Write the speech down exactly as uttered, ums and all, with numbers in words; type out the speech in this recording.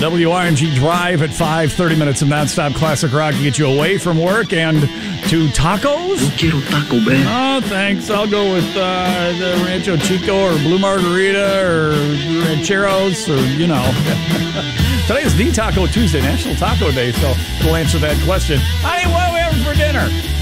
W R M G Drive at five, thirty minutes of nonstop classic rock to get you away from work and to tacos. Yo quiero taco, man. Oh, thanks. I'll go with uh, the Rancho Chico or Blue Margarita or Rancheros or, you know. Today is the Taco Tuesday, National Taco Day, so we'll answer that question. Honey, what are we having for dinner?